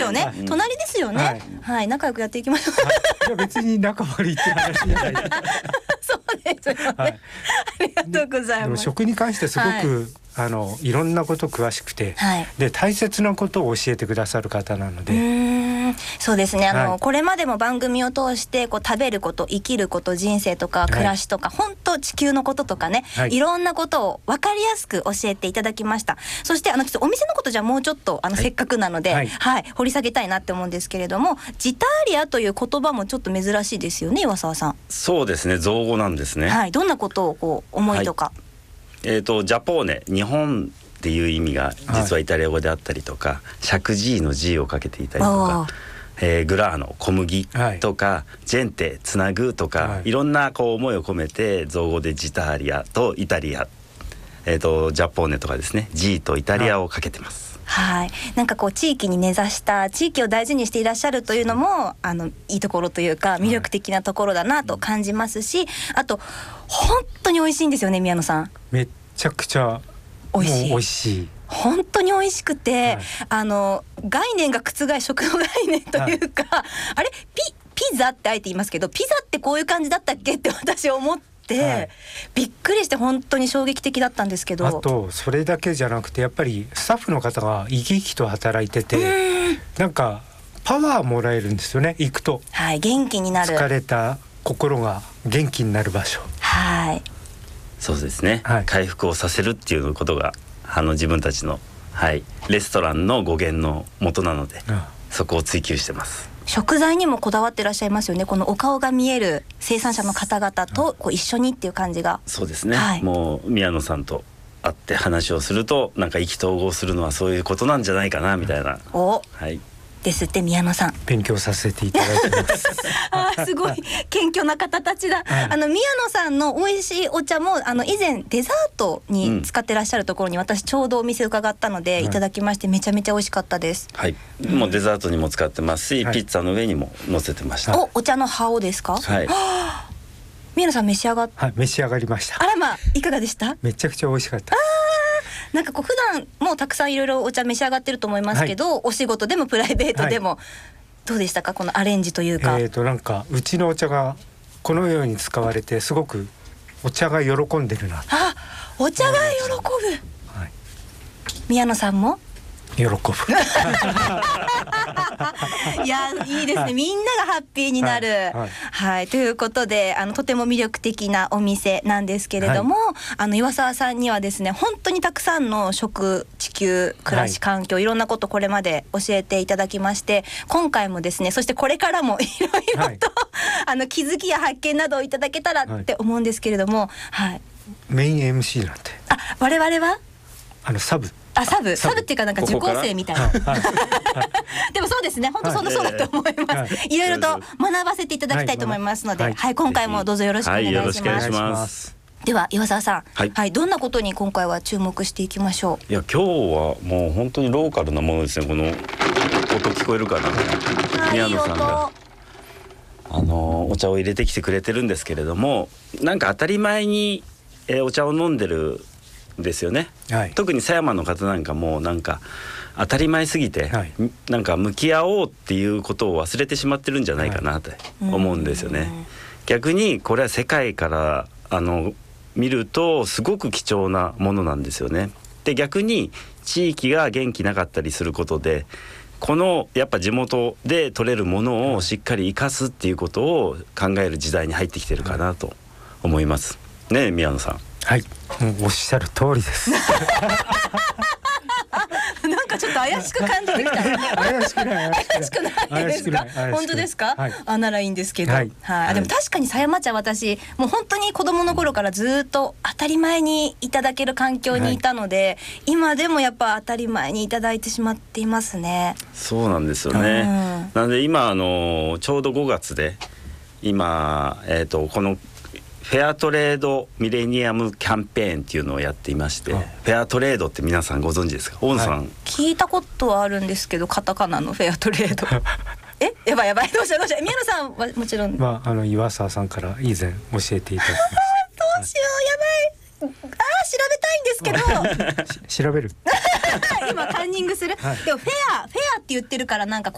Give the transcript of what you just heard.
よね、隣ですよね。はい、仲良くやっていきましょう。 いや別に仲悪いって話じゃない。 そうですよね。ありがとうございます。 でも食に関してすごく、いろんなこと詳しくて、で大切なことを教えてくださる方なので。 そうですね。これまでも番組を通して食べること、生きること、人生とか暮らしとか、本当地球のこととかね、いろんなことを分かりやすく教えていただきました。そしてちょっとお店のことじゃもうちょっとせっかくなので、掘り下げたいなって思うんですけれども、ジターリアという言葉もちょっと珍しいですよね、岩沢さん。 そうですね、造語なんですね。 どんなことを思いとか。 ジャポーネ、日本っていう意味が実はイタリア語であったりとか、石神井の G をかけていたりとか、グラーノ、小麦とか、ジェンテ、つなぐとか、いろんな思いを込めて造語でジターリアとイタリア、ジャポーネとかですね、 G とイタリアをかけてます。 なんか地域に根ざした地域を大事にしていらっしゃるというのもいいところというか魅力的なところだなと感じますし、あと本当に美味しいんですよね、宮野さん。 めちゃくちゃ美味しい。 本当に美味しくて、概念が覆食の概念というか、あれピザってあえて言いますけど、ピザってこういう感じだったっけって私思って、びっくりして本当に衝撃的だったんですけど。 あとそれだけじゃなくて、やっぱりスタッフの方が生き生きと働いてて、なんかパワーもらえるんですよね、行くと。 元気になる。 疲れた心が元気になる場所。 そうですね、回復をさせるっていうことが自分たちの、レストランの語源の元なので、そこを追求してます。 食材にもこだわってらっしゃいますよね。このお顔が見える生産者の方々と一緒にっていう感じが。 そうですね、もう宮野さんと会って話をすると、なんか意気投合するのはそういうことなんじゃないかなみたいな。ですって宮野さん。 勉強させていただいてます。 すごい謙虚な方たちだ。宮野さんの美味しいお茶も以前デザートに使ってらっしゃるところに私ちょうどお店伺ったのでいただきまして、めちゃめちゃ美味しかったです。 もうデザートにも使ってますし、ピッツァの上にも乗せてました。 お茶の葉をですか？宮野さん召し上がっ召し上がりました。 あらま、いかがでした？ めちゃくちゃ美味しかった。 なんか普段もたくさんいろいろお茶召し上がってると思いますけど、お仕事でもプライベートでも、どうでしたか、このアレンジというか。 なんかうちのお茶がこのように使われて、すごくお茶が喜んでるな。 お茶が喜ぶ。宮野さんも喜ぶ。 いや、いいですね。みんながハッピーになる。ということでとても魅力的なお店なんですけれども、岩沢さんにはですね、本当にたくさんの食、地球、暮らし、環境、いろんなことこれまで教えていただきまして、今回もですね、そしてこれからもいろいろと気づきや発見などをいただけたらって思うんですけれども、 メイン MC なんて。 我々はサブサブっていうか、なんか受講生みたいな。でもそうですね、本当そうだと思います。いろいろと学ばせていただきたいと思いますので、今回もどうぞよろしくお願いします。では岩沢さん、どんなことに今回は注目していきましょう？ いや、今日はもう本当にローカルなものですね。この音聞こえるかな、宮野さんがお茶を入れてきてくれてるんですけれども、なんか当たり前にお茶を飲んでるですよね。特に狭山の方なんかもなんか当たり前すぎて、なんか向き合おうっていうことを忘れてしまってるんじゃないかなって思うんですよね。逆にこれは世界から見るとすごく貴重なものなんですよね。で、逆に地域が元気なかったりすることで、このやっぱ地元で取れるものをしっかり生かすっていうことを考える時代に入ってきてるかなと思いますね、宮野さん。 もうおっしゃる通りです。 なんかちょっと怪しく感じてきた。 怪しくないですか？本当ですか？ならいいんですけど。でも確かに狭山茶、私もう本当に子供の頃からずっと当たり前にいただける環境にいたので、今でもやっぱ当たり前にいただいてしまっていますね。 そうなんですよね。なので今ちょうど5月で今このフェアトレードミレニアムキャンペーンっていうのをやっていまして、フェアトレードって皆さんご存知ですか？大野さん。 聞いたことはあるんですけど、カタカナのフェアトレード。やばいどうした宮野さんはもちろん、 岩沢さんから以前教えていただきました。 どうしよう、やばい。調べたいんですけど。 調べる。 今カンニングする。でもフェアって言ってるから、なんか